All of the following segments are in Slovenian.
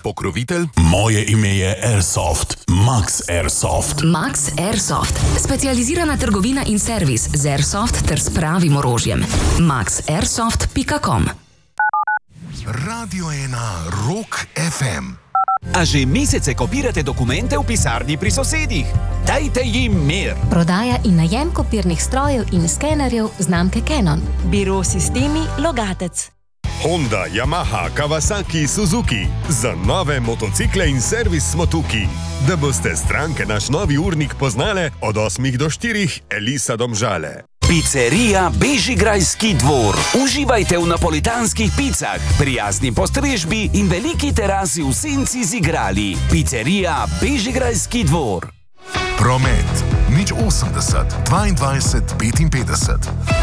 pokrovitelj. Moje ime je Airsoft. Max Airsoft. Max Airsoft. Specializirana trgovina in servis z Airsoft ter s pravim orožjem. maxairsoft.com. Radio 1 Rock FM. A že mesece kopirate dokumente v pisarni pri sosedih? Dajte jim mir! Prodaja in najem kopirnih strojev in skenerjev znamke Canon. Biro Sistemi Logatec. Honda, Yamaha, Kawasaki, Suzuki. Za nove motocikle in servis smo tukaj. Da boste stranke naš novi urnik poznale od 8 do 4, Elisa Domžale. Pizzerija Bežigrajski dvor. Uživajte v napolitanskih picah, prijazni postrežbi in veliki terasi v senci z igrali. Pizzerija Bežigrajski dvor. Promet 080 22 55.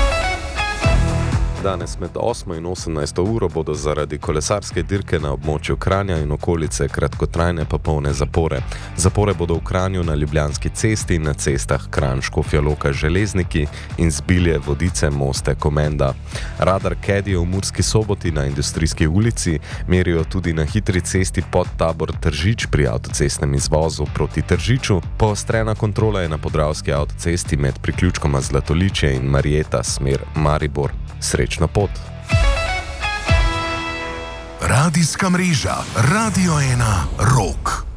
Danes med 8 in 18 uro bodo zaradi kolesarske dirke na območju Kranja in okolice kratkotrajne pa polne zapore. Zapore bodo v Kranju na Ljubljanski cesti in na cestah Kranj, Škofja Loka, Železnik in Zbilje, Vodice, Moste, Komenda. Radar kedijo v Murski Soboti na Industrijski ulici, merijo tudi na hitri cesti pod Tabor Tržič pri avtocestnem izvozu proti Tržiču. Poostrena kontrola je na Podravski avtocesti med priključkoma Zlatoličje in Marjeta smer Maribor. Srečno pot. Radijska mreža Radio 1 Rock.